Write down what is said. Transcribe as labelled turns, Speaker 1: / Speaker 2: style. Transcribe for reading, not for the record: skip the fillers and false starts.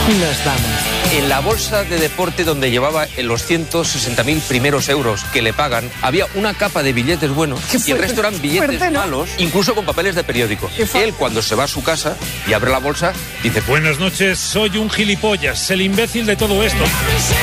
Speaker 1: Nos vamos.
Speaker 2: En la bolsa de deporte donde llevaba los 160.000 primeros euros que le pagan, había una capa de billetes buenos y el resto eran billetes malos, incluso con papeles de periódico. Él, cuando se va a su casa y abre la bolsa, dice:
Speaker 3: buenas noches, soy un gilipollas, el imbécil de todo esto.